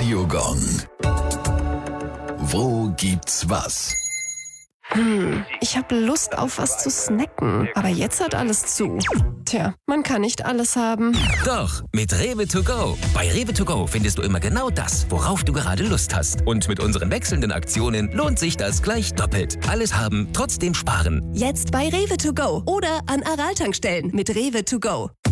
Radiogong. Wo gibt's was? Ich habe Lust auf was zu snacken, aber jetzt hat alles zu. Tja, man kann nicht alles haben. Doch, mit Rewe to go. Bei Rewe to go findest du immer genau das, worauf du gerade Lust hast. Und mit unseren wechselnden Aktionen lohnt sich das gleich doppelt. Alles haben, trotzdem sparen. Jetzt bei Rewe to go oder an Aral-Tankstellen mit Rewe to go.